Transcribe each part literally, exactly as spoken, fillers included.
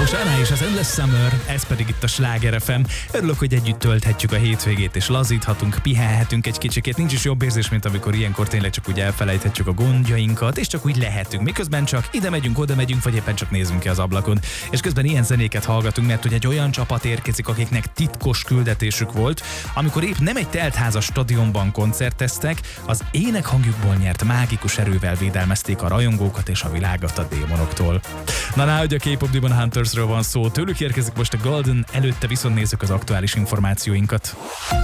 Zsána és az Endless Summer, ez pedig itt a Sláger ef em. Örülök, hogy együtt tölthetjük a hétvégét, és lazíthatunk, pihenhetünk egy kicsikét. Nincs is jobb érzés, mint amikor ilyenkor tényleg csak úgy elfelejthetjük a gondjainkat, és csak úgy lehetünk. Miközben csak ide megyünk, oda megyünk, vagy éppen csak nézünk ki az ablakon. És közben ilyen zenéket hallgatunk, mert hogy egy olyan csapat érkezik, akiknek titkos küldetésük volt, amikor épp nem egy teltházas stadionban koncerteztek, az énekhangjukból nyert mágikus erővel védelmezték a rajongókat és a világot a démonoktól. Na, na, hogy a K-pop Demon Huntersről van szó, tőlük érkezik most a Golden, előtte viszont nézzük az aktuális információinkat.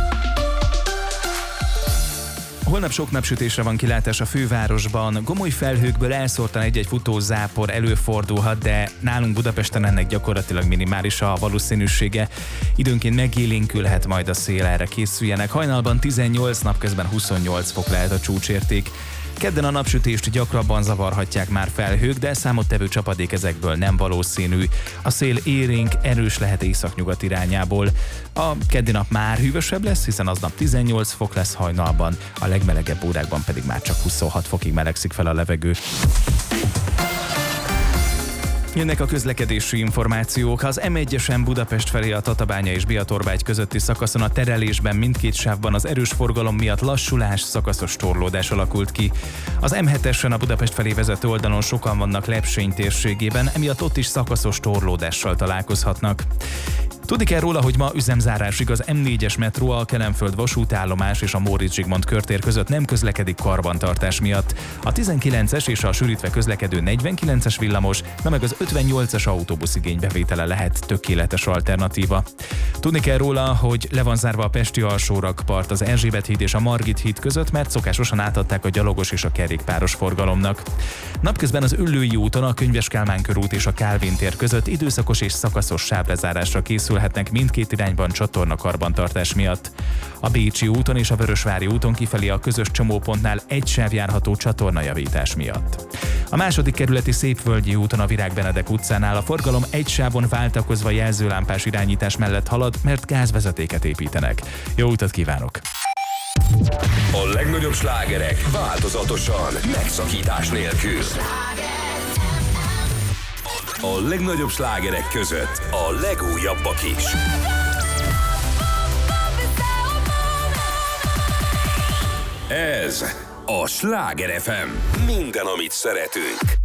Holnap sok napsütésre van kilátás a fővárosban, gomoly felhőkből elszórtan egy-egy futó zápor előfordulhat, de nálunk Budapesten ennek gyakorlatilag minimális a valószínűsége. Időnként megélénkülhet majd a szél, erre készüljenek. Hajnalban tizennyolc, napközben huszonnyolc fok lehet a csúcsérték. Kedden a napsütést gyakrabban zavarhatják már felhők, de számottevő csapadék ezekből nem valószínű. A szél élénk, erős lehet északnyugat irányából. A keddi nap már hűvösebb lesz, hiszen aznap tizennyolc fok lesz hajnalban, a legmelegebb órákban pedig már csak huszonhat fokig melegszik fel a levegő. Jönnek a közlekedési információk. Az em egyesen Budapest felé a Tatabánya és Biatorbágy közötti szakaszon a terelésben mindkét sávban az erős forgalom miatt lassulás, szakaszos torlódás alakult ki. Az em hetesen a Budapest felé vezető oldalon sokan vannak Lepsény térségében, emiatt ott is szakaszos torlódással találkozhatnak. Tudni kell róla, hogy ma üzemzárásig az em négyes metró, a Kelenföld vasútállomás és a Móricz Zsigmond körtér között nem közlekedik karbantartás miatt. A tizenkilences és a sűrítve közlekedő negyvenkilences villamos, de meg az ötvennyolcas autóbusz igénybevétele lehet tökéletes alternatíva. Tudni kell róla, hogy le van zárva a pesti alsórakpart az Erzsébet híd és a Margit híd között, mert szokásosan átadták a gyalogos és a kerékpáros forgalomnak. Napközben az Üllői úton a Könyves Kálmán körút és a Kálvin tér között időszakos és szakaszos sávlezárásra készülhetnek mindkét irányban csatornakarbantartás miatt. A Bécsi úton és a Vörösvári úton kifelé a közös csomópontnál egy sáv járható csatornajavítás miatt. A második kerületi Szépvölgyi úton a Virág Benedek utcánál a forgalom egy sávon váltakozva jelzőlámpás irányítás mellett halad, mert gázvezetéket építenek. Jó utat kívánok! A legnagyobb slágerek változatosan, megszakítás nélkül. A legnagyobb slágerek között a legújabbak is. Ez a Sláger ef em. Minden, amit szeretünk.